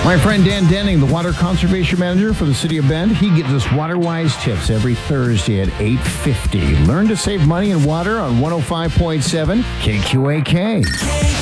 My friend Dan Denning, the Water Conservation Manager for the City of Bend, he gives us WaterWise tips every Thursday at 8:50. Learn to save money and water on 105.7 KQAK.